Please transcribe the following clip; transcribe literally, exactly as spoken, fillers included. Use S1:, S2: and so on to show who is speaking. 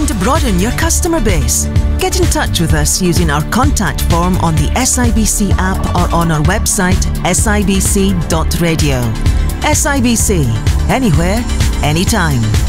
S1: to broaden your customer base? Get in touch with us using our contact form on the S I B C app or on our website s i b c dot radio. S I B C, anywhere, anytime.